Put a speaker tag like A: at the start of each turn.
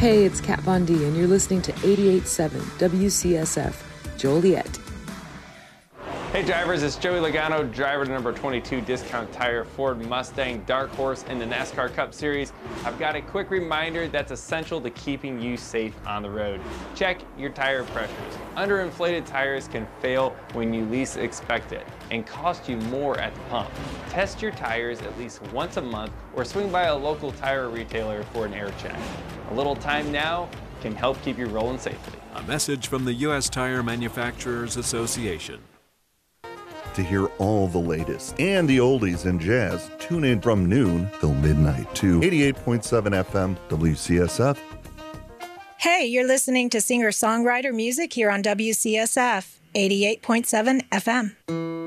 A: Hey, it's Kat Von D, and you're listening to 88.7 WCSF, Joliet.
B: Hey drivers, it's Joey Logano, driver to number 22 Discount Tire Ford Mustang Dark Horse in the NASCAR Cup Series. I've got a quick reminder that's essential to keeping you safe on the road. Check your tire pressures. Underinflated tires can fail when you least expect it and cost you more at the pump. Test your tires at least once a month or swing by a local tire retailer for an air check. A little time now can help keep you rolling safely.
C: A message from the U.S. Tire Manufacturers Association.
D: To hear all the latest and the oldies in jazz, tune in from noon till midnight to 88.7 FM WCSF.
E: Hey, you're listening to singer-songwriter music here on WCSF 88.7 FM.